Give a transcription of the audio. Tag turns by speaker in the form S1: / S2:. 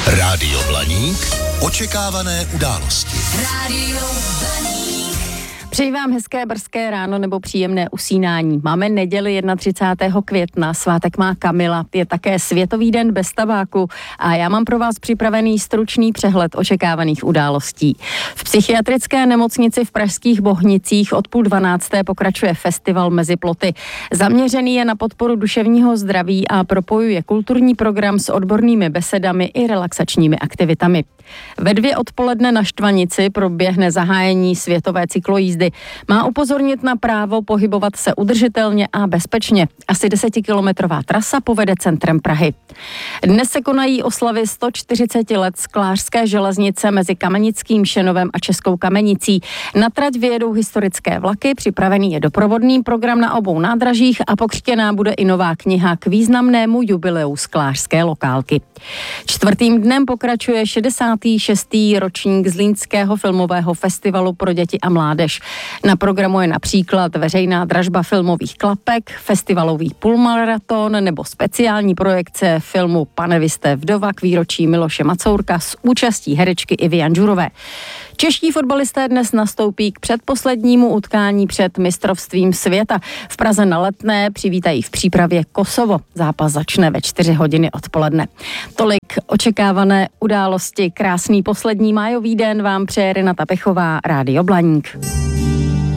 S1: Rádio Blaník. Očekávané události.
S2: Rádio Blaník.
S3: Přeji vám hezké brzké ráno nebo příjemné usínání. Máme neděli 31. května, svátek má Kamila, je také Světový den bez tabáku a já mám pro vás připravený stručný přehled očekávaných událostí. V psychiatrické nemocnici v pražských Bohnicích od 11:30 pokračuje festival Mezi ploty. Zaměřený je na podporu duševního zdraví a propojuje kulturní program s odbornými besedami i relaxačními aktivitami. Ve 2 odpoledne na Štvanici proběhne zahájení světové cyklojízdy. Má upozornit na právo pohybovat se udržitelně a bezpečně. Asi 10kilometrová trasa povede centrem Prahy. Dnes se konají oslavy 140 let sklářské železnice mezi Kamenickým Šenovem a Českou Kamenicí. Na trať vyjedou historické vlaky, připravený je doprovodný program na obou nádražích a pokřtěná bude i nová kniha k významnému jubileu sklářské lokálky. 4. dnem pokračuje 66. ročník Zlínského filmového festivalu pro děti a mládež. Na programu je například veřejná dražba filmových klapek, festivalový půlmaraton nebo speciální projekce filmu Pane vy jste vdova k výročí Miloše Macourka s účastí herečky Ivy Janžurové. Čeští fotbalisté dnes nastoupí k předposlednímu utkání před mistrovstvím světa. V Praze na Letné přivítají v přípravě Kosovo. Zápas začne ve 4 hodiny odpoledne. Tolik očekávané události. Krásný poslední májový den vám přeje Renata Pechová, Rádio Blaník.